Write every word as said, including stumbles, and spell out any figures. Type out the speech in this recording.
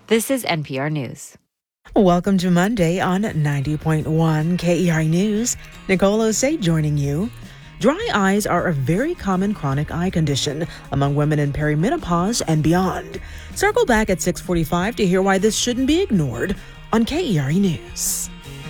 This is N P R News. Welcome to Monday on ninety point one K E R News. Nicole Osei joining you. Dry eyes are a very common chronic eye condition among women in perimenopause and beyond. Circle back at six forty-five to hear why this shouldn't be ignored on K E R News.